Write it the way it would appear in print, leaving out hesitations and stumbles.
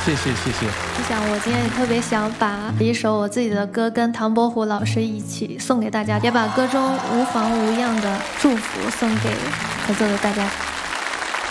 谢谢谢谢。 我想我今天也特别想把一首我自己的歌跟唐伯虎老师一起送给大家，也把歌中无妨无恙的祝福送给在座的大家。